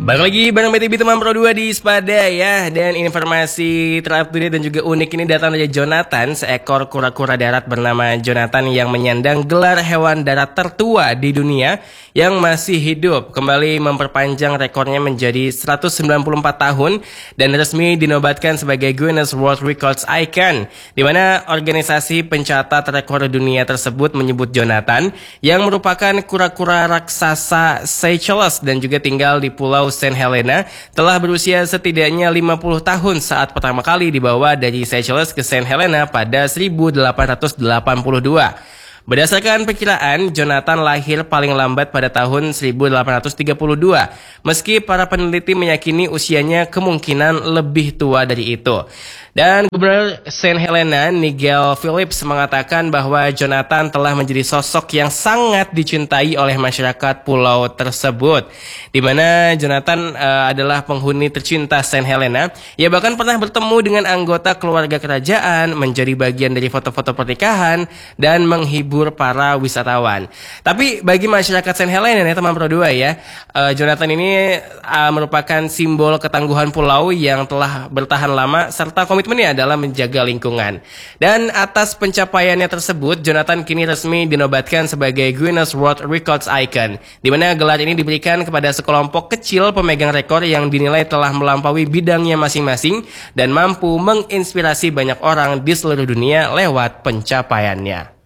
Balik lagi bareng BTB teman Pro 2 di Spada ya. Dan informasi terupdate dan juga unik ini datang dari Jonathan, seekor kura-kura darat bernama Jonathan yang menyandang gelar hewan darat tertua di dunia yang masih hidup. Kembali memperpanjang rekornya menjadi 194 tahun dan resmi dinobatkan sebagai Guinness World Records Icon, di mana organisasi pencatat rekor dunia tersebut menyebut Jonathan yang merupakan kura-kura raksasa Seychelles dan juga tinggal di Pulau Saint Helena telah berusia setidaknya 50 tahun saat pertama kali dibawa dari Seychelles ke Saint Helena pada 1882. Berdasarkan perkiraan, Jonathan lahir paling lambat pada tahun 1832, meski para peneliti meyakini usianya kemungkinan lebih tua dari itu. Dan Gubernur Saint Helena, Nigel Phillips, mengatakan bahwa Jonathan telah menjadi sosok yang sangat dicintai oleh masyarakat pulau tersebut, di mana Jonathan adalah penghuni tercinta Saint Helena. Ia bahkan pernah bertemu dengan anggota keluarga kerajaan, menjadi bagian dari foto-foto pernikahan, dan menghibur para wisatawan. Tapi bagi masyarakat Saint Helena ya teman Pro 2 ya, Jonathan ini merupakan simbol ketangguhan pulau yang telah bertahan lama serta komitmennya adalah menjaga lingkungan. Dan atas pencapaiannya tersebut, Jonathan kini resmi dinobatkan sebagai Guinness World Records Icon, di mana gelar ini diberikan kepada sekelompok kecil pemegang rekor yang dinilai telah melampaui bidangnya masing-masing dan mampu menginspirasi banyak orang di seluruh dunia lewat pencapaiannya.